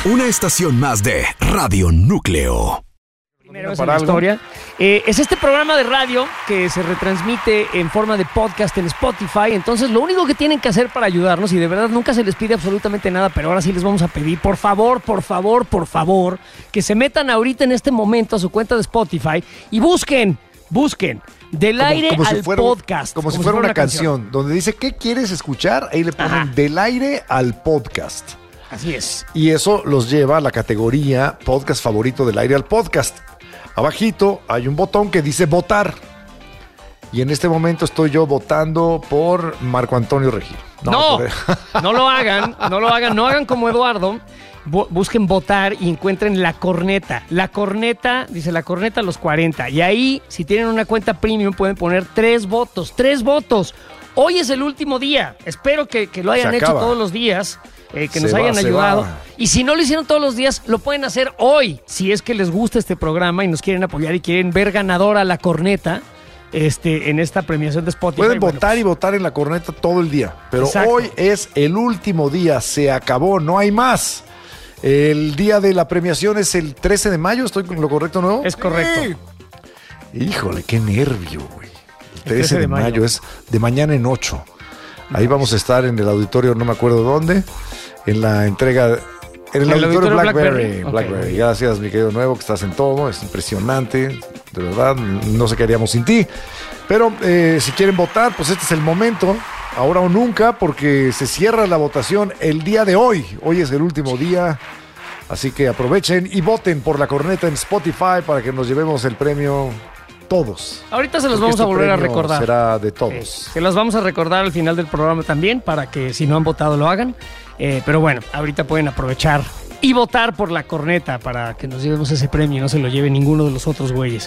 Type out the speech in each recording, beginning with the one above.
Una estación más de Radio Núcleo. Primero es en la historia. Es este programa de radio que se retransmite en forma de podcast en Spotify. Entonces, lo único que tienen que hacer para ayudarnos, y de verdad nunca se les pide absolutamente nada, pero ahora sí les vamos a pedir, por favor, que se metan ahorita en este momento a su cuenta de Spotify y busquen Del Aire al Podcast. Como si fuera una canción donde dice, ¿qué quieres escuchar? Ahí le ponen Del Aire al Podcast. Así es. Y eso los lleva a la categoría podcast favorito Del Aire al Podcast. Abajito hay un botón que dice votar. Y en este momento estoy yo votando por Marco Antonio Regil. No lo hagan, no hagan como Eduardo. Busquen votar y encuentren la corneta. La corneta, dice la corneta a los 40. Y ahí, si tienen una cuenta premium, pueden poner 3 votos. 3 votos. Hoy es el último día. Espero que lo hayan hecho todos los días. Que nos hayan ayudado. Y si no lo hicieron todos los días, lo pueden hacer hoy. Si es que les gusta este programa y nos quieren apoyar y quieren ver ganadora la corneta en esta premiación de Spotify. Pueden votar y votar en la corneta todo el día. Pero hoy es el último día. Se acabó. No hay más. El día de la premiación es el 13 de mayo. ¿Estoy con lo correcto, no? Es correcto. Híjole, qué nervio, güey. El 13 de mayo es de mañana en 8. Ahí vamos a estar en el auditorio, no me acuerdo dónde, en la entrega, en el auditorio Blackberry. Okay. Gracias, mi querido Nuevo, que estás en todo, es impresionante, de verdad, no sé qué haríamos sin ti. Pero si quieren votar, pues este es el momento, ahora o nunca, porque se cierra la votación el día de hoy. Hoy es el último día, así que aprovechen y voten por la corneta en Spotify para que nos llevemos el premio. Todos. Ahorita se los vamos a volver a recordar. Será de todos. Se los vamos a recordar al final del programa también, para que si no han votado lo hagan. Pero bueno, ahorita pueden aprovechar y votar por la corneta para que nos llevemos ese premio y no se lo lleve ninguno de los otros güeyes.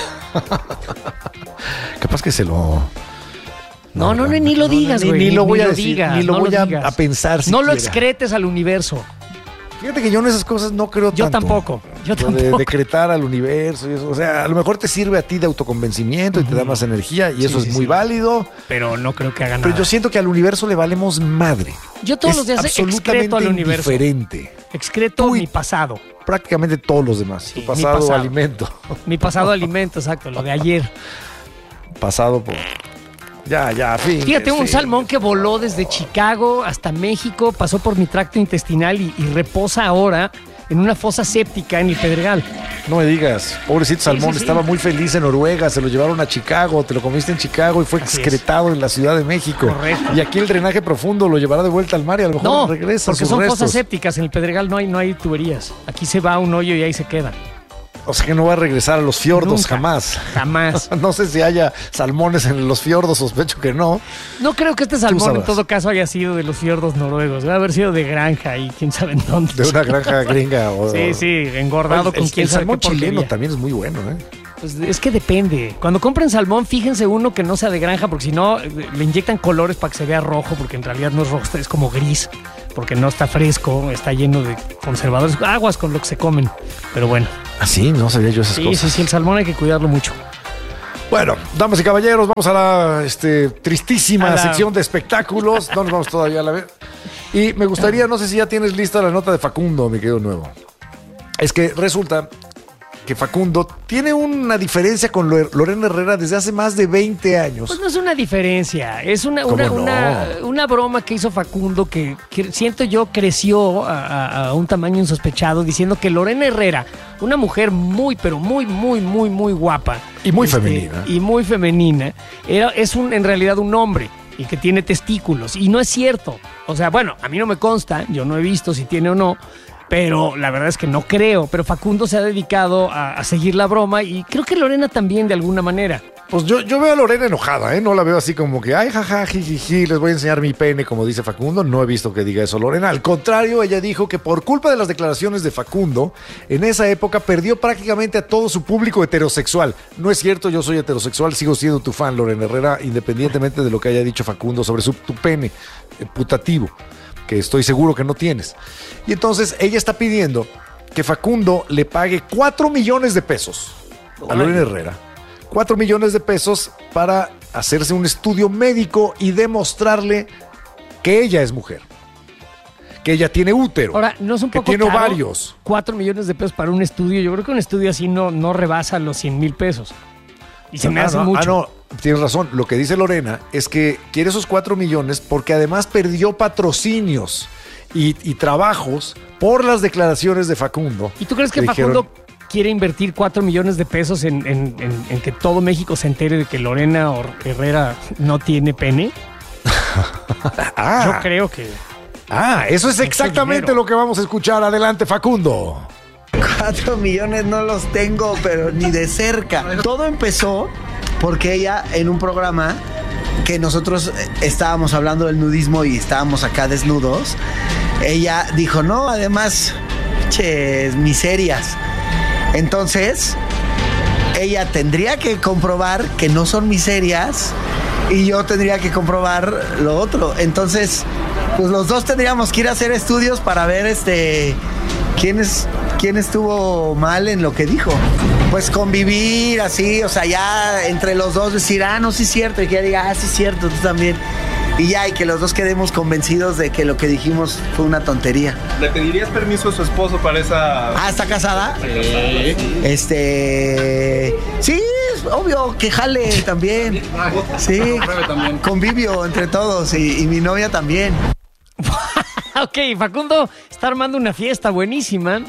Capaz que se lo... No, ni lo digas, güey. Ni lo voy a decir, ni lo voy a pensar siquiera. No lo excretes al universo. Fíjate que yo en esas cosas no creo tanto. Yo tampoco. De decretar al universo y eso. O sea, a lo mejor te sirve a ti de autoconvencimiento y te da más energía y eso es muy válido. Pero no creo que haga nada. Pero yo siento que al universo le valemos madre. Yo todos los días excreto al universo. Diferente. Excreto mi pasado. Prácticamente todos los demás. Sí, tu pasado alimento. Mi pasado alimento, exacto. Lo de ayer. Pasado por... Ya, fin. Fíjate, un salmón que voló desde Chicago hasta México, pasó por mi tracto intestinal y reposa ahora en una fosa séptica en el Pedregal. No me digas, pobrecito salmón, estaba muy feliz en Noruega, se lo llevaron a Chicago, te lo comiste en Chicago y fue excretado en la Ciudad de México. Correcto. Y aquí el drenaje profundo lo llevará de vuelta al mar y a lo mejor regresa. Porque son fosas sépticas, en el Pedregal no hay tuberías. Aquí se va a un hoyo y ahí se queda. O sea que no va a regresar a los fiordos. Nunca, jamás. Jamás. No sé si haya salmones en los fiordos, sospecho que no. No creo que este salmón en todo caso haya sido de los fiordos noruegos. Debe haber sido de granja y quién sabe en dónde. De una granja gringa. Sí, engordado con quién sabe qué porquería. El salmón chileno también es muy bueno, ¿eh? Pues es que depende. Cuando compren salmón, fíjense uno que no sea de granja, porque si no, le inyectan colores para que se vea rojo, porque en realidad no es rojo, es como gris, porque no está fresco, está lleno de conservadores, aguas con lo que se comen. Pero bueno. ¿Ah, sí? No sabía yo esas cosas. Sí, el salmón hay que cuidarlo mucho. Bueno, damas y caballeros, vamos a la tristísima sección de espectáculos. No nos vamos todavía a la vez. Y me gustaría, no sé si ya tienes lista la nota de Facundo, mi querido Nuevo. Es que resulta que Facundo tiene una diferencia con Lorena Herrera desde hace más de 20 años. Pues no es una diferencia, es una broma que hizo Facundo que siento yo creció a un tamaño insospechado, diciendo que Lorena Herrera, una mujer muy, pero muy, muy, muy, muy guapa. Y muy femenina. Y muy femenina, es en realidad un hombre y que tiene testículos. Y no es cierto. O sea, bueno, a mí no me consta, yo no he visto si tiene o no, pero la verdad es que no creo. Pero Facundo se ha dedicado a seguir la broma y creo que Lorena también de alguna manera. Pues yo veo a Lorena enojada, ¿eh? No la veo así como que, ay, jaja, jijiji, les voy a enseñar mi pene, como dice Facundo. No he visto que diga eso Lorena. Al contrario, ella dijo que por culpa de las declaraciones de Facundo, en esa época perdió prácticamente a todo su público heterosexual. No es cierto, yo soy heterosexual, sigo siendo tu fan, Lorena Herrera, independientemente de lo que haya dicho Facundo sobre tu pene putativo, que estoy seguro que no tienes. Y entonces ella está pidiendo que Facundo le pague 4 millones de pesos a Lorena Herrera. 4 millones de pesos para hacerse un estudio médico y demostrarle que ella es mujer. que ella tiene útero. Ahora, ¿no es un que poco tiene caro? ovarios. 4 millones de pesos para un estudio. Yo creo que un estudio así no rebasa los 100,000 pesos. Y se me hace mucho. no, tienes razón. Lo que dice Lorena es que quiere esos 4 millones porque además perdió patrocinios y trabajos por las declaraciones de Facundo. ¿Y tú crees que Le Facundo dijeron, quiere invertir 4 millones de pesos en que todo México se entere de que Lorena Herrera no tiene pene? Yo creo que... eso es exactamente dinero. lo que vamos a escuchar. Adelante, Facundo. 4 millones no los tengo, pero ni de cerca. Todo empezó porque ella en un programa que nosotros estábamos hablando del nudismo y estábamos acá desnudos, ella dijo, no, además, miserias. Entonces, ella tendría que comprobar que no son miserias y yo tendría que comprobar lo otro. Entonces, pues los dos tendríamos que ir a hacer estudios para ver quién estuvo mal en lo que dijo. Pues convivir así, o sea, ya entre los dos decir, no, sí es cierto, y que ella diga, sí es cierto, tú también. Y ya, y que los dos quedemos convencidos de que lo que dijimos fue una tontería. ¿Le pedirías permiso a su esposo para esa...? ¿Está casada? Sí. Sí, es obvio, que jale también. Sí, También. convivio entre todos y mi novia también. Ok, Facundo está armando una fiesta buenísima.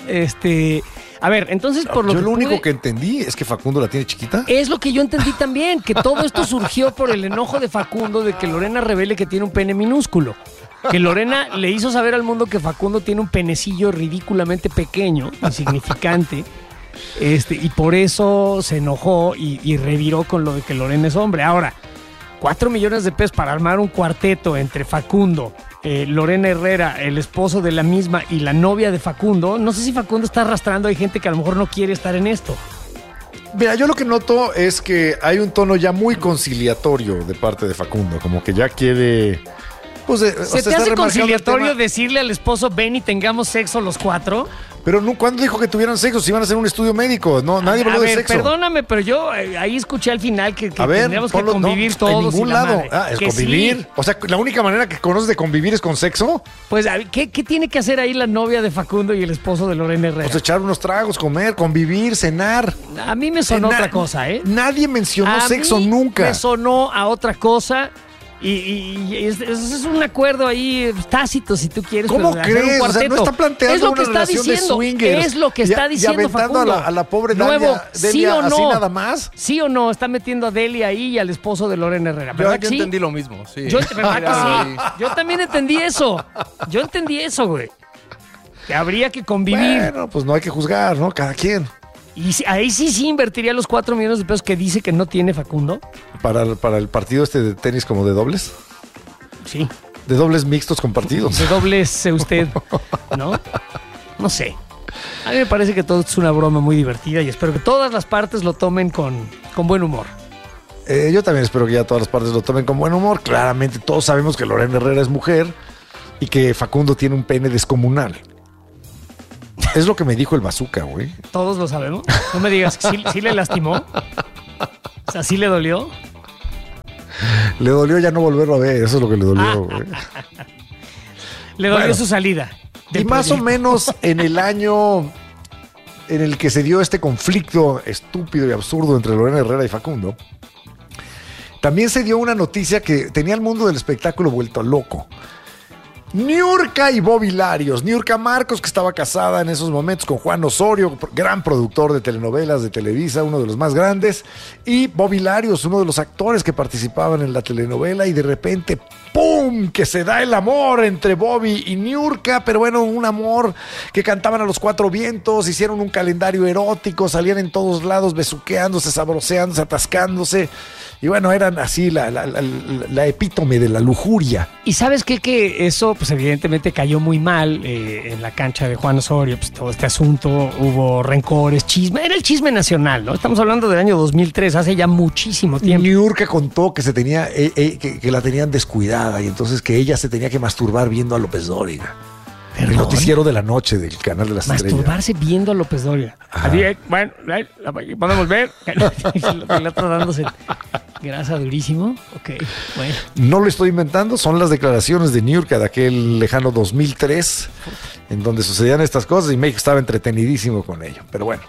A ver, entonces por lo Yo que lo único pude- que entendí es que Facundo la tiene chiquita. Es lo que yo entendí también, que todo esto surgió por el enojo de Facundo de que Lorena revele que tiene un pene minúsculo. Que Lorena le hizo saber al mundo que Facundo tiene un penecillo ridículamente pequeño, insignificante. Y por eso se enojó y reviró con lo de que Lorena es hombre. Ahora, 4 millones de pesos para armar un cuarteto entre Facundo, Lorena Herrera, el esposo de la misma y la novia de Facundo. No sé si Facundo está arrastrando, hay gente que a lo mejor no quiere estar en esto. Mira, yo lo que noto es que hay un tono ya muy conciliatorio de parte de Facundo, como que ya quiere... Pues, ¿Se te hace conciliatorio decirle al esposo, ven y tengamos sexo los 4? Pero no, ¿cuándo dijo que tuvieran sexo? Si iban a hacer un estudio médico. No, nadie habló A de ver, sexo. perdóname, pero yo ahí escuché al final que A ver, tendríamos que ponlo- convivir no, todos. en ningún y la lado. madre. Es Que convivir. sí. O sea, la única manera que conoces de convivir es con sexo. Pues, a ver, ¿qué tiene que hacer ahí la novia de Facundo y el esposo de Lorena Herrera? Pues echar unos tragos, comer, convivir, cenar. A mí me sonó Na- otra cosa, ¿eh? Nadie mencionó A sexo mí nunca. me sonó a otra cosa. Y es un acuerdo ahí tácito, si tú quieres. ¿Cómo pero de hacer un crees? O sea, cuarteto. no está planteando Es lo una que está relación de diciendo. swingers. Es lo que está Y diciendo aventando Facundo. a la pobre Nuevo, Delia ¿sí o así no? nada más. ¿Sí o no? Está metiendo a Delia ahí y al esposo de Lorena Herrera. Yo, ¿Verdad que sí? entendí lo mismo, sí. ¿Verdad que sí? Yo también entendí eso. Yo entendí eso, güey. Que habría que convivir. Bueno, pues no hay que juzgar, ¿no? Cada quien. Y ahí sí invertiría los 4 millones de pesos que dice que no tiene Facundo. Para el partido de tenis como de dobles. Sí. De dobles mixtos compartidos. De doblece usted, ¿no? No sé. A mí me parece que todo es una broma muy divertida y espero que todas las partes lo tomen con buen humor. Yo también espero que ya todas las partes lo tomen con buen humor. Claramente todos sabemos que Lorena Herrera es mujer y que Facundo tiene un pene descomunal. Es lo que me dijo el bazooka, güey. Todos lo sabemos. No me digas que sí le lastimó. O sea, ¿sí le dolió? Le dolió ya no volverlo a ver, eso es lo que le dolió, güey. Le dolió Bueno. su salida. Y del más o proyecto. menos en el año en el que se dio este conflicto estúpido y absurdo entre Lorena Herrera y Facundo, también se dio una noticia que tenía el mundo del espectáculo vuelto loco. Niurka y Bobby Larios. Niurka Marcos, que estaba casada en esos momentos con Juan Osorio, gran productor de telenovelas de Televisa, uno de los más grandes, y Bobby Larios, uno de los actores que participaban en la telenovela, y de repente, ¡pum!, que se da el amor entre Bobby y Niurka, pero bueno, un amor que cantaban a los 4 vientos, hicieron un calendario erótico, salían en todos lados besuqueándose, sabroseándose, atascándose, y bueno, eran así la epítome de la lujuria. Y ¿sabes qué? Que eso, pues evidentemente cayó muy mal en la cancha de Juan Osorio, pues todo este asunto, hubo rencores, chisme, era el chisme nacional, ¿no? Estamos hablando del año 2003, hace ya muchísimo tiempo. Niurka contó que se tenía que la tenían descuidada y entonces que ella se tenía que masturbar viendo a López Dóriga. El noticiero de la noche del canal de las estrellas. Masturbarse viendo a López Dóriga. Así, bueno, podemos ver. El otro dándose grasa durísimo. Ok, bueno. No lo estoy inventando, son las declaraciones de Niurka de aquel lejano 2003, en donde sucedían estas cosas y México estaba entretenidísimo con ello. Pero bueno,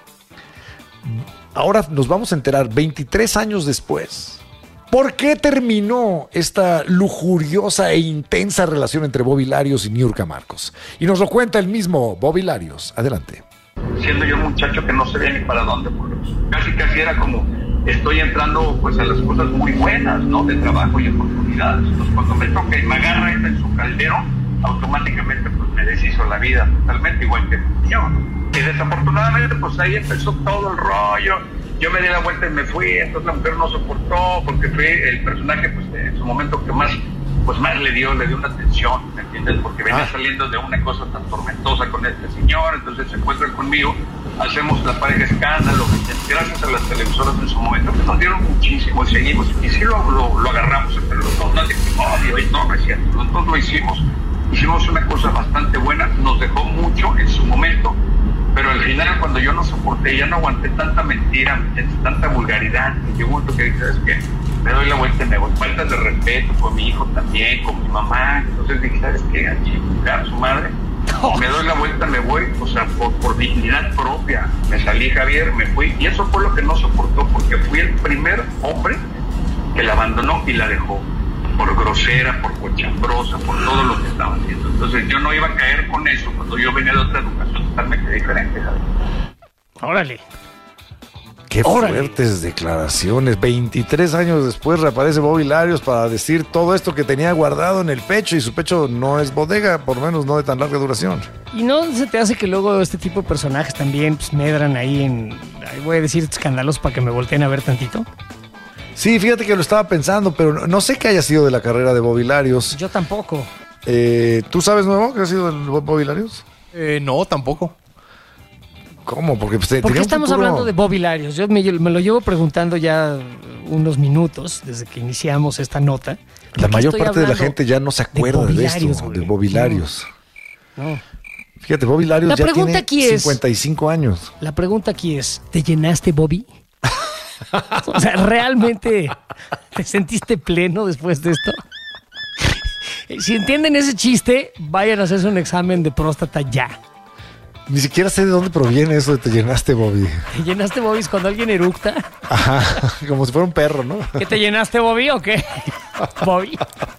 ahora nos vamos a enterar 23 años después. ¿Por qué terminó esta lujuriosa e intensa relación entre Bobby Larios y Niurka Marcos? Y nos lo cuenta el mismo Bobby Larios. Adelante. Siendo yo un muchacho que no sabía ni para dónde, pues, casi era como estoy entrando pues a las cosas muy buenas, ¿no? De trabajo y oportunidades. Entonces cuando me toca y me agarra en su caldero, automáticamente pues me deshizo la vida totalmente, igual que yo, ¿no? Y desafortunadamente pues ahí empezó todo el rollo. Yo me di la vuelta y me fui, entonces la mujer no soportó porque fue el personaje pues en su momento que más le dio una atención, ¿me entiendes? Porque venía saliendo de una cosa tan tormentosa con este señor, entonces se encuentran conmigo, hacemos la pareja escándalo, gracias a las televisoras en su momento que nos dieron muchísimo y seguimos, y sí lo agarramos entre los dos, no es cierto, los dos lo hicimos una cosa bastante buena, nos dejó mucho en su momento. Pero al final, cuando yo no soporté, ya no aguanté tanta mentira, tanta vulgaridad, que llegó un momento que dije, ¿sabes qué? Me doy la vuelta y me voy. Falta de respeto con mi hijo también, con mi mamá. Entonces dije, ¿sabes qué? A chingar su madre. Me doy la vuelta, me voy, o sea, por dignidad propia. Me salí, Javier, me fui. Y eso fue lo que no soportó, porque fui el primer hombre que la abandonó y la dejó. Por grosera, por cochambrosa, por todo lo que estaba haciendo. Entonces yo no iba a caer con eso cuando yo venía de otra educación totalmente diferente, ¿sabes? Órale. Qué fuertes declaraciones. 23 años después reaparece Bobby Larios para decir todo esto que tenía guardado en el pecho, y su pecho no es bodega, por lo menos no de tan larga duración. ¿Y no se te hace que luego este tipo de personajes también pues, medran ahí voy a decir escándalos para que me volteen a ver tantito? Sí, fíjate que lo estaba pensando, pero no sé qué haya sido de la carrera de Bobby Larios. Yo tampoco. ¿Tú sabes, Nuevo, qué ha sido de Bobby Larios? No, tampoco. ¿Cómo? Porque ¿Por qué estamos hablando de Bobby Larios? Yo me lo llevo preguntando ya unos minutos desde que iniciamos esta nota. La mayor parte de la gente ya no se acuerda de esto, de Bobby Larios. No. Fíjate, Bobby Larios ya tiene 55 años. La pregunta aquí es, ¿te llenaste, Bobby? O sea, ¿realmente te sentiste pleno después de esto? Si entienden ese chiste, vayan a hacerse un examen de próstata ya. Ni siquiera sé de dónde proviene eso de te llenaste, Bobby. ¿Te llenaste, Bobby? Es cuando alguien eructa. Ajá, como si fuera un perro, ¿no? ¿Que te llenaste, Bobby, o qué? Bobby.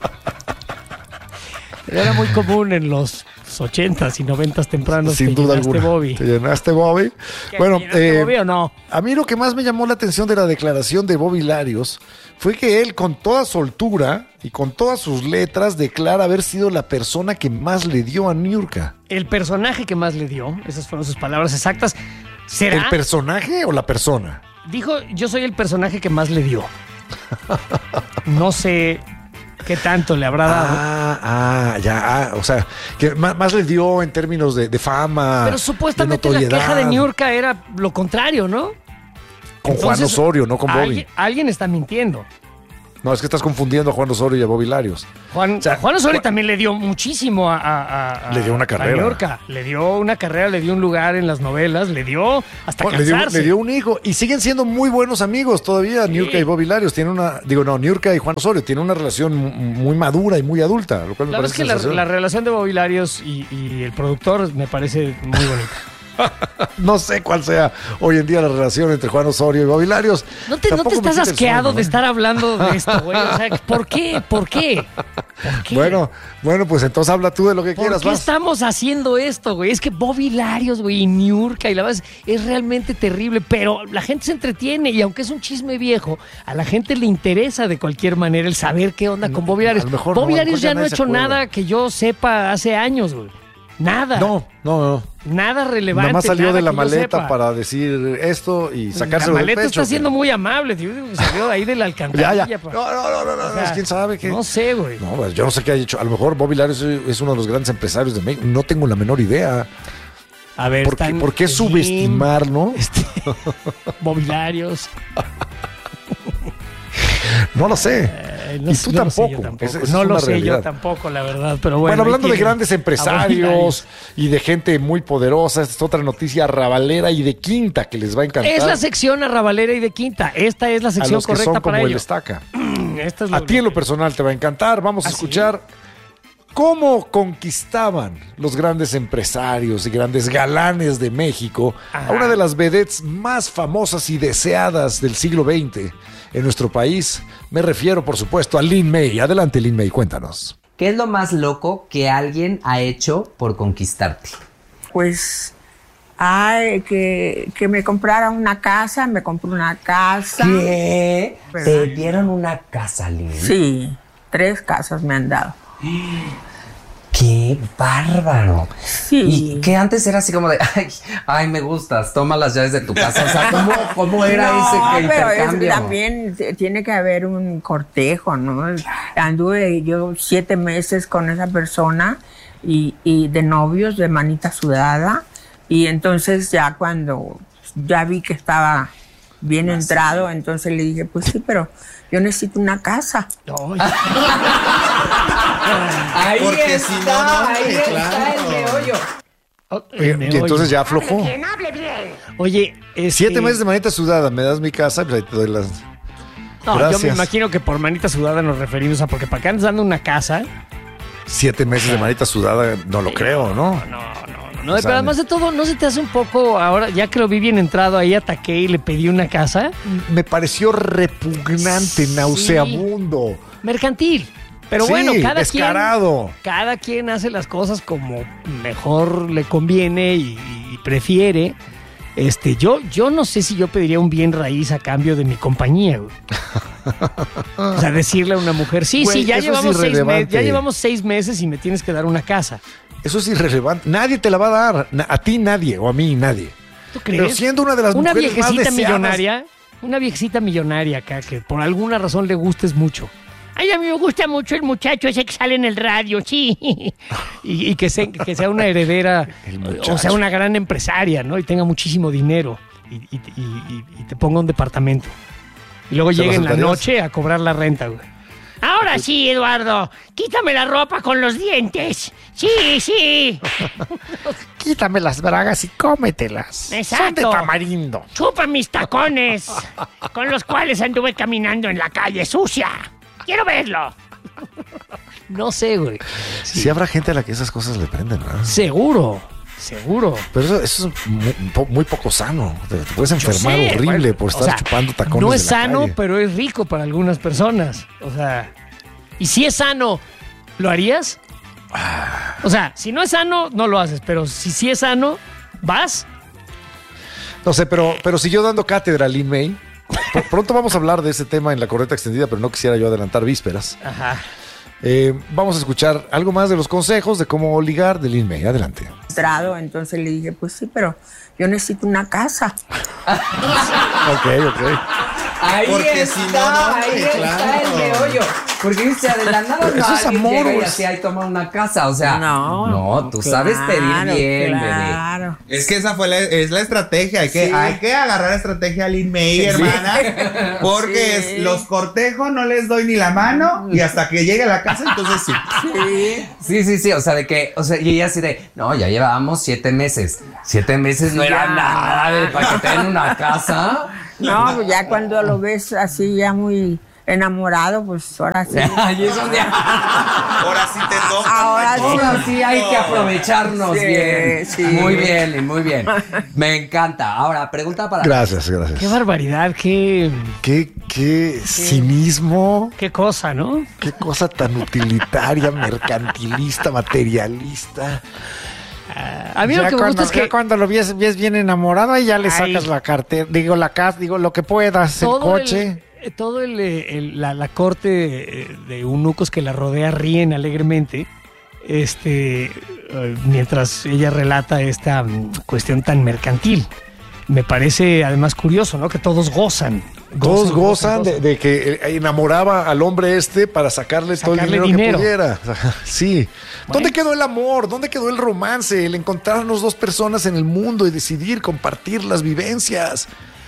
Era muy común en los 80s y 90s tempranos. Sin duda alguna. Bobby. ¿Te llenaste, Bobby? Bueno, ¿te llenaste, Bobby o no? A mí lo que más me llamó la atención de la declaración de Bobby Larios fue que él, con toda soltura y con todas sus letras, declara haber sido la persona que más le dio a Niurka. El personaje que más le dio, esas fueron sus palabras exactas. ¿Será? ¿El personaje o la persona? Dijo, yo soy el personaje que más le dio. No sé qué tanto le habrá dado. O sea, que más le dio en términos de fama. Pero supuestamente la queja de Niurka era lo contrario, ¿no? Con Juan Osorio, no con Bobby. Alguien está mintiendo. No, es que estás confundiendo a Juan Osorio y a Bobby Larios. Juan Osorio también le dio muchísimo le dio una carrera. A Niurka. Le dio una carrera, le dio un lugar en las novelas, le dio hasta cansarse. Le dio un hijo. Y siguen siendo muy buenos amigos todavía, sí. Niurka y Bobby Larios. Niurka y Juan Osorio tienen una relación muy madura y muy adulta. Lo cual me parece que la relación de Bobby Larios y el productor me parece muy bonita. No sé cuál sea hoy en día la relación entre Juan Osorio y Bobby Larios. ¿No te estás asqueado de estar hablando de esto, güey? O sea, ¿por qué? Bueno, pues entonces habla tú de lo que quieras. ¿Por qué estamos haciendo esto, güey? Es que Bobby Larios, güey, y Niurka y la verdad es realmente terrible, pero la gente se entretiene y aunque es un chisme viejo, a la gente le interesa de cualquier manera el saber qué onda con Bobby Larios. Bobby Larios ya no ha hecho nada que yo sepa hace años, güey. Nada. No. Nada relevante. Nada más salió de la maleta para decir esto y sacárselo del pecho. La maleta está siendo muy amable, tío. Salió de ahí de la alcantarilla. Ya. No. O sea, ¿quién sabe qué? No sé, güey. No, pues yo no sé qué ha hecho. A lo mejor Bobby Larios es uno de los grandes empresarios de México. No tengo la menor idea. A ver, ¿Por qué subestimar, no? Bobby Larios. No lo sé. No, Y tú no lo sé yo tampoco. tampoco. Esa es No lo una sé realidad. yo tampoco, la verdad. Pero bueno, Bueno, hablando ahí de tienen grandes a empresarios y de gente muy poderosa, esta es otra noticia rabalera y de quinta que les va a encantar. Es la sección arrabalera y de quinta. Esta es la a sección los que correcta son como para el ello. Estaca. Esta es A ti en lo personal te va a encantar. Vamos a ¿Ah, sí? escuchar cómo conquistaban los grandes empresarios y grandes galanes de México a una de las vedettes más famosas y deseadas del siglo XX en nuestro país. Me refiero, por supuesto, a Lin May. Adelante, Lin May, cuéntanos. ¿Qué es lo más loco que alguien ha hecho por conquistarte? Pues, que me comprara una casa, me compró una casa. ¿Qué? ¿Verdad? ¿Te dieron una casa, Lin? Sí, 3 casas me han dado. ¡Qué bárbaro! Sí. Y que antes era así como de, ay, me gustas, toma las llaves de tu casa. O sea, ¿cómo era No, ese pero intercambio? también tiene que haber un cortejo, ¿no? Anduve yo 7 meses con esa persona y de novios, de manita sudada. Y entonces ya cuando ya vi que estaba bien entrado, entonces le dije, pues sí, pero yo necesito una casa. Ahí Porque está, si no, no, ahí está claro. el meollo. Y entonces ya aflojó. Oye, 7 meses de manita sudada, me das mi casa, pues ahí te doy las... No, Gracias. yo me imagino que por manita sudada nos referimos a porque para que andes dando una casa. 7 meses de manita sudada, no lo creo, ¿no? No, O sea, pero además de todo, ¿no se te hace un poco ahora, ya que lo vi bien entrado, ahí ataqué y le pedí una casa? Me pareció repugnante, Sí. nauseabundo. Mercantil. Pero Sí, bueno, descarado. cada quien hace las cosas como mejor le conviene y prefiere. Yo no sé si yo pediría un bien raíz a cambio de mi compañía, güey. O sea, decirle a una mujer, sí, Güey, ya eso es llevamos 6 meses, irrelevante. ya llevamos 6 meses y me tienes que dar una casa. Eso es irrelevante. Nadie te la va a dar. A ti nadie, o a mí nadie. ¿Tú crees? Pero siendo una de las una mujeres más viejecita deseadas. millonaria, una viejecita millonaria acá que por alguna razón le gustes mucho. Ay, a mí me gusta mucho el muchacho ese que sale en el radio, sí. Y que sea una heredera, El muchacho. o sea, una gran empresaria, ¿no? Y tenga muchísimo dinero y te ponga un departamento. Y luego ¿Se lo llegue en la aceptarías? noche a cobrar la renta, güey. Ahora sí, Eduardo, quítame la ropa con los dientes. Sí. Quítame las bragas y cómetelas. Exacto. Son de tamarindo. Chupa mis tacones, con los cuales anduve caminando en la calle sucia. Quiero verlo. No sé, güey. Sí. habrá gente a la que esas cosas le prenden, ¿no? Seguro. Pero eso es muy poco sano. Te puedes Yo enfermar sé, horrible bueno, por o estar sea, chupando tacones. No de es la sano, calle. pero es rico para algunas personas. O sea, y si es sano, ¿lo harías? O sea, si no es sano, no lo haces. Pero si sí es sano, ¿vas? No sé, pero si yo dando cátedra a Lin May, pronto vamos a hablar de ese tema en la correcta extendida, pero no quisiera yo adelantar vísperas. Ajá. Vamos a escuchar algo más de los consejos de cómo ligar de Lin May. Adelante. Entrado, entonces le dije, pues sí, pero yo necesito una casa. Ok. Ahí Porque está, si no, no, ahí está claro. el meollo. Porque dice, de la nada Eso no es alguien amor, llega y güey. así ahí toma una casa. O sea, No, tú sabes pedir claro, bien, bebé. claro. Es que esa es la estrategia. Hay que agarrar la estrategia a Lin May, hermana. Porque Sí. los cortejos no les doy ni la mano. Y hasta que llegue a la casa, entonces sí. Sí, o sea, y ella así de, no, ya llevábamos 7 meses. 7 meses no era Ya. nada para que te den una casa. No, pues ya cuando lo ves así ya muy enamorado, pues ahora sí. Y eso ya. Ahora sí te toca. Ahora sí. Ahora sí hay que aprovecharnos Sí, bien. sí. Muy bien. Me encanta. Ahora, pregunta para Gracias. Qué barbaridad, qué Cinismo. qué cosa, ¿no? Qué cosa tan utilitaria, mercantilista, materialista. A mí lo que me gusta es que cuando lo ves bien enamorado, ahí ya le Ay. sacas la cartera, la casa, lo que puedas, el coche. La corte de eunucos que la rodea ríen alegremente, mientras ella relata esta cuestión tan mercantil. Me parece además curioso, ¿no? Que todos gozan. Todos gozan de que enamoraba al hombre para sacarle todo el Sacarle dinero dinero. que pudiera. Sí. Bueno. ¿Dónde quedó el amor? ¿Dónde quedó el romance? El encontrarnos dos personas en el mundo y decidir compartir las vivencias.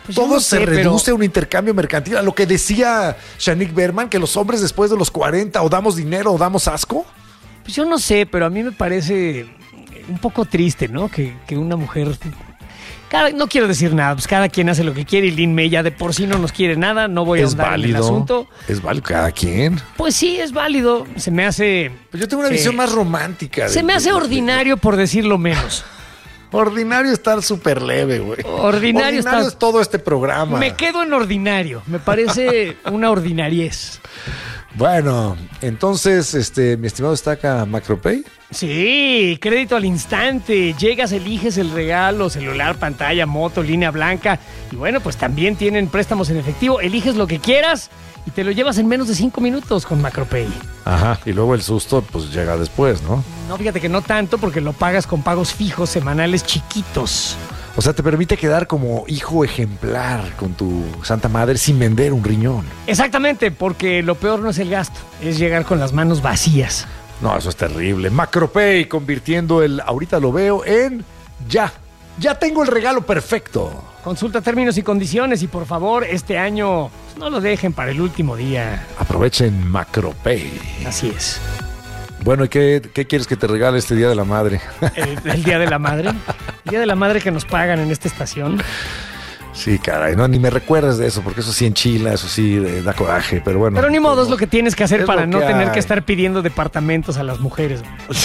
Pues yo todo no se sé, reduce a un intercambio mercantil. A lo que decía Shanique Berman, que los hombres después de los 40 o damos dinero o damos asco. Pues yo no sé, pero a mí me parece un poco triste, ¿no? Que una mujer... no quiero decir nada, pues cada quien hace lo que quiere y Lin May ya de por sí no nos quiere nada, no voy a Es ahondar en el válido. asunto. Es válido cada quien. Pues sí, es válido. Se me hace... Pues yo tengo una visión más romántica. Se me hace ordinario, por decirlo menos. Ordinario estar súper leve, güey. Ordinario es todo este programa. Me quedo en ordinario. Me parece una ordinariez. Bueno, entonces, mi estimado Estaca Macropay. Sí, crédito al instante. Llegas, eliges el regalo, celular, pantalla, moto, línea blanca. Y bueno, pues también tienen préstamos en efectivo. Eliges lo que quieras y te lo llevas en menos de 5 minutos con Macropay. Ajá, y luego el susto, pues llega después, ¿no? No, fíjate que no tanto porque lo pagas con pagos fijos semanales chiquitos. O sea, te permite quedar como hijo ejemplar con tu santa madre sin vender un riñón. Exactamente, porque lo peor no es el gasto, es llegar con las manos vacías. No, eso es terrible. Macropay convirtiendo el ahorita lo veo en ya. Ya tengo el regalo perfecto. Consulta términos y condiciones y por favor, este año pues, no lo dejen para el último día. Aprovechen Macropay. Así es. Bueno, ¿y qué quieres que te regale este Día de la Madre? El Día de la Madre. El Día de la Madre que nos pagan en esta estación. Sí, caray, no, ni me recuerdes de eso, porque eso sí enchila, eso sí da coraje, pero bueno. Pero ni modo, es lo que tienes que hacer es para lo no que tener hay. que estar pidiendo departamentos a las mujeres.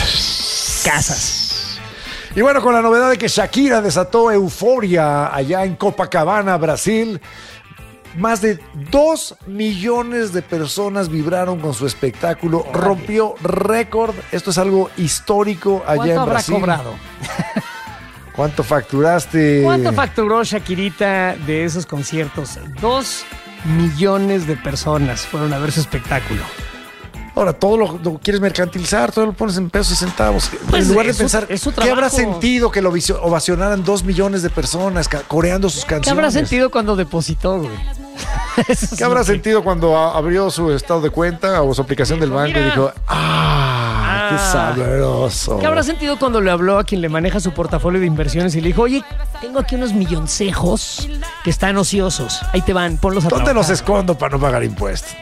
Casas. Y bueno, con la novedad de que Shakira desató euforia allá en Copacabana, Brasil. Más de 2 millones de personas vibraron con su espectáculo. Rompió récord. Esto es algo histórico allá ¿Cuánto en habrá Brasil. cobrado? ¿Cuánto facturaste? ¿Cuánto facturó Shakirita de esos conciertos? 2 millones de personas fueron a ver su espectáculo. Ahora, todo lo quieres mercantilizar, todo lo pones en pesos y centavos. Pues en lugar de es su- pensar, es su ¿qué habrá trabajo. sentido que lo ovacionaran 2 millones de personas coreando sus canciones? ¿Qué habrá sentido cuando depositó, güey? Eso ¿Qué sí, habrá güey. sentido cuando abrió su estado de cuenta o su aplicación del banco y mira. dijo, qué sabroso! ¿Qué habrá sentido cuando le habló a quien le maneja su portafolio de inversiones y le dijo, oye, tengo aquí unos milloncejos que están ociosos. Ahí te van, ponlos a ¿Dónde trabajar. los escondo para no pagar impuestos?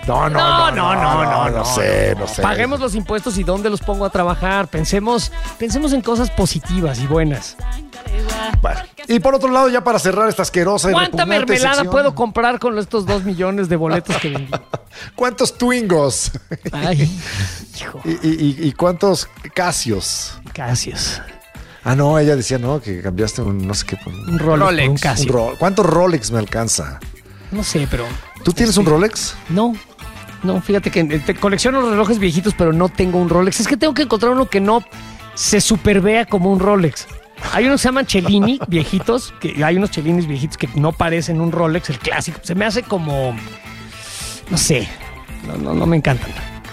No sé. Paguemos los impuestos y dónde los pongo a trabajar. Pensemos en cosas positivas y buenas. Bueno. Y por otro lado, ya para cerrar esta asquerosa y ¿Cuánta repugnante mermelada sección, puedo comprar con estos 2 millones de boletos que vendí? ¿cuántos Twingos? Ay, hijo, ¿Y cuántos Casios? Casios. Ah, no, ella decía, no, que cambiaste un no sé qué. Un Rolex, por un Casio. ¿Cuántos Rolex me alcanza? No sé, pero... ¿Tú tienes un Rolex? No, fíjate que colecciono los relojes viejitos, pero no tengo un Rolex. Es que tengo que encontrar uno que no se supervea como un Rolex. Hay unos que se llaman Cellini viejitos, que hay unos Cellinis viejitos que no parecen un Rolex, el clásico. Se me hace como, no sé, no me encantan.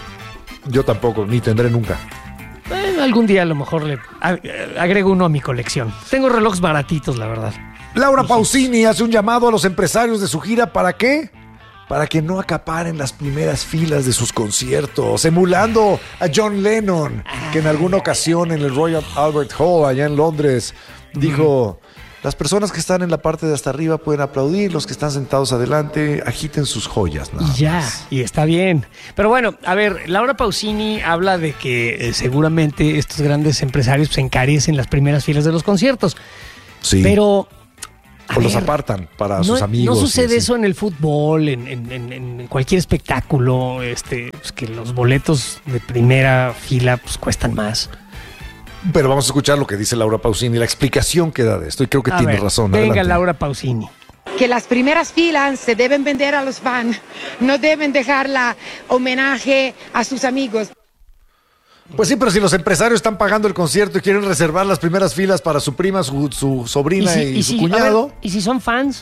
Yo tampoco, ni tendré nunca. Algún día a lo mejor le agrego uno a mi colección. Tengo relojes baratitos, la verdad. Laura Pausini hace un llamado a los empresarios de su gira. ¿Para qué? Para que no acaparen las primeras filas de sus conciertos, emulando a John Lennon, que en alguna ocasión en el Royal Albert Hall, allá en Londres, dijo, las personas que están en la parte de hasta arriba pueden aplaudir, los que están sentados adelante agiten sus joyas. nada Y ya, más". y está bien. Pero bueno, a ver, Laura Pausini habla de que seguramente estos grandes empresarios pues, encarecen las primeras filas de los conciertos. Sí. Pero... O los apartan para sus amigos. No sucede y así. eso en el fútbol, en cualquier espectáculo, pues que los boletos de primera fila pues cuestan más. Pero vamos a escuchar lo que dice Laura Pausini, la explicación que da de esto, y creo que A tiene ver, razón. Venga, Adelante. Laura Pausini. Que las primeras filas se deben vender a los fans, no deben dejarla homenaje a sus amigos. Pues sí, pero si los empresarios están pagando el concierto y quieren reservar las primeras filas para su prima, su sobrina y su cuñado, a ver, ¿y si son fans?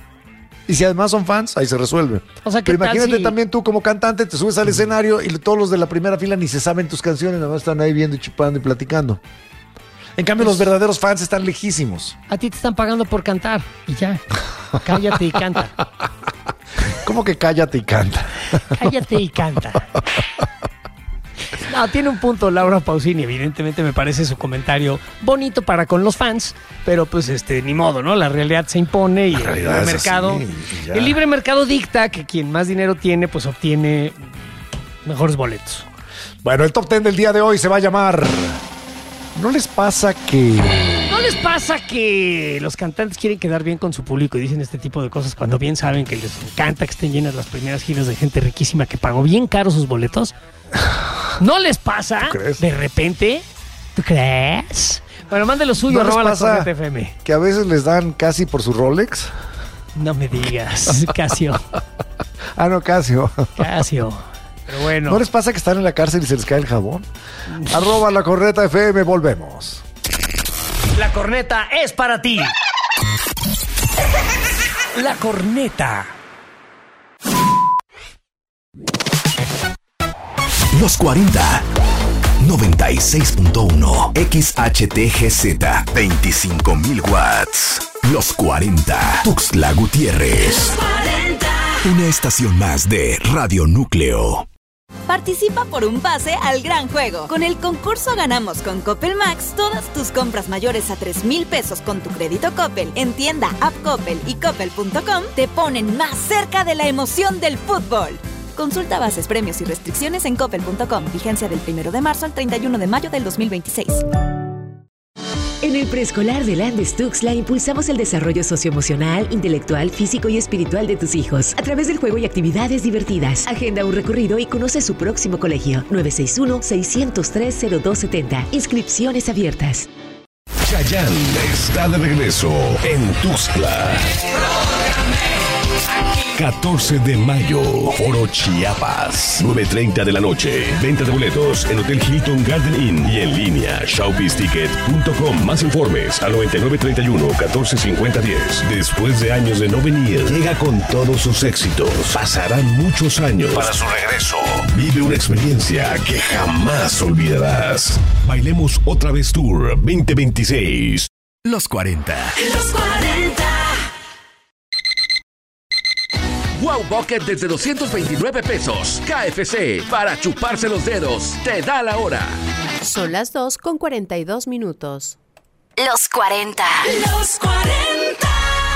y si además son fans, ahí se resuelve. O sea, ¿qué pero tal imagínate si- también tú como cantante, te subes al escenario y todos los de la primera fila ni se saben tus canciones, nada más están ahí viendo y chupando y platicando. En cambio, Pues los verdaderos fans están lejísimos. A ti te están pagando por cantar y ya. Cállate y canta. ¿Cómo que cállate y canta? Cállate y canta. No, tiene un punto Laura Pausini. Evidentemente me parece su comentario bonito para con los fans, pero pues ni modo, ¿no? La realidad se impone y el libre mercado. El libre mercado dicta que quien más dinero tiene, pues obtiene mejores boletos. Bueno, el top 10 del día de hoy se va a llamar ¿No les pasa que los cantantes quieren quedar bien con su público y dicen este tipo de cosas cuando bien saben que les encanta que estén llenas las primeras giras de gente riquísima que pagó bien caro sus boletos? ¿No les pasa? ¿Tú crees? De repente, ¿tú crees? Bueno, mande lo suyo, ¿No les arroba pasa la Corneta FM. que a veces les dan casi por su Rolex? No me digas, Casio. Ah, no, Casio. Pero bueno. ¿No les pasa que están en la cárcel y se les cae el jabón? Arroba la Corneta FM, volvemos. La corneta es para ti. La corneta. Los 40 96.1 XHTGZ 25.000 watts. Los 40 Tuxtla Gutiérrez. Una estación más de Radio Núcleo. Participa por un pase al gran juego. Con el concurso Ganamos con Coppel Max, todas tus compras mayores a 3,000 pesos con tu crédito Coppel en tienda, app Coppel y coppel.com te ponen más cerca de la emoción del fútbol. Consulta bases, premios y restricciones en coppel.com. Vigencia del 1 de marzo al 31 de mayo del 2026. En el preescolar de Landes Tuxtla impulsamos el desarrollo socioemocional, intelectual, físico y espiritual de tus hijos a través del juego y actividades divertidas. Agenda un recorrido y conoce su próximo colegio. 961-603-0270. Inscripciones abiertas. Chayanne está de regreso en Tuxtla. 14 de mayo, Foro Chiapas, 9:30 de la noche. Venta de boletos en Hotel Hilton Garden Inn y en línea showbizticket.com. Más informes al 9931-145010. Después de años de no venir, llega con todos sus éxitos. Pasarán muchos años para su regreso. Vive una experiencia que jamás olvidarás. Bailemos otra vez Tour 2026. Los 40. Los 40. Wow Bucket desde 229 pesos. KFC, para chuparse los dedos. Te da la hora. Son las 2:42. Los 40. Los 40.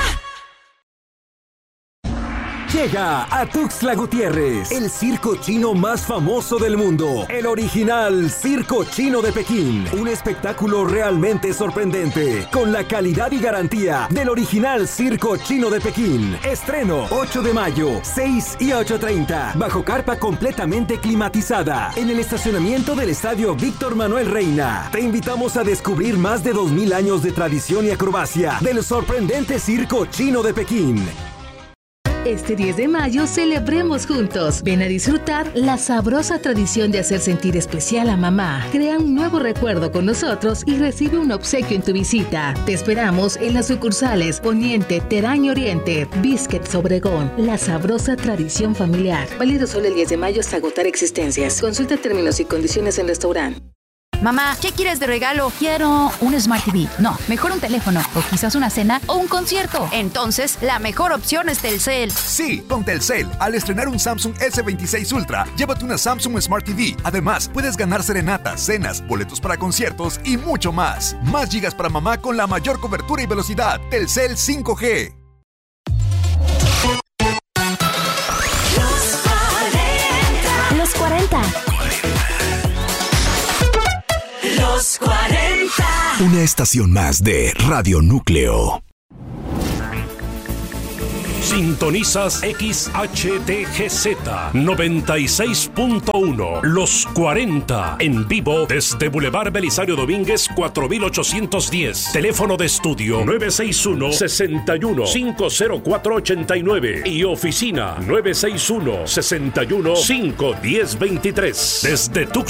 Llega a Tuxtla Gutiérrez, el circo chino más famoso del mundo, el original Circo Chino de Pekín. Un espectáculo realmente sorprendente, con la calidad y garantía del original Circo Chino de Pekín. Estreno 8 de mayo, 6 y 8:30, bajo carpa completamente climatizada, en el estacionamiento del Estadio Víctor Manuel Reina. Te invitamos a descubrir más de 2000 años de tradición y acrobacia del sorprendente Circo Chino de Pekín. Este 10 de mayo celebremos juntos. Ven a disfrutar la sabrosa tradición de hacer sentir especial a mamá. Crea un nuevo recuerdo con nosotros y recibe un obsequio en tu visita. Te esperamos en las sucursales Poniente, Terán y Oriente, Biscuits Obregón. La sabrosa tradición familiar. Válido solo el 10 de mayo hasta agotar existencias. Consulta términos y condiciones en restaurante. Mamá, ¿qué quieres de regalo? Quiero un Smart TV. No, mejor un teléfono. O quizás una cena o un concierto. Entonces, la mejor opción es Telcel. Sí, con Telcel. Al estrenar un Samsung S26 Ultra, llévate una Samsung Smart TV. Además, puedes ganar serenatas, cenas, boletos para conciertos y mucho más. Más gigas para mamá con la mayor cobertura y velocidad. Telcel 5G. Los 40. Los 40. Una estación más de Radio Núcleo. Sintonizas XHTGZ 96.1. Los 40. En vivo desde Boulevard Belisario Domínguez 4810. Teléfono de estudio 961-61-50489. Y oficina 961-61-51023. Desde Tuxtla